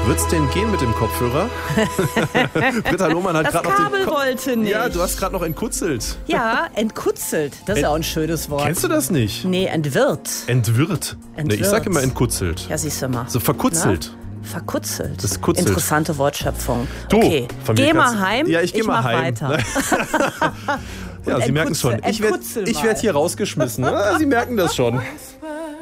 Wird's denn gehen mit dem Kopfhörer? Britta Lohmann hat gerade noch den Kabel wollte nicht. Ja, du hast gerade noch entkutzelt. Ja, entkutzelt. Das ist ja auch ein schönes Wort. Kennst du das nicht? Nee, entwirrt. Entwirrt. Nee, ich sag immer entkutzelt. Ja, siehst du mal. So verkutzelt. Na? Verkutzelt. Das ist kutzelt. Interessante Wortschöpfung. Du, okay, von mir geh kannst- mal heim. Ja, ich geh mal mach heim. weiter. Ja, Sie merken es schon. Ich werd hier rausgeschmissen. Sie merken das schon.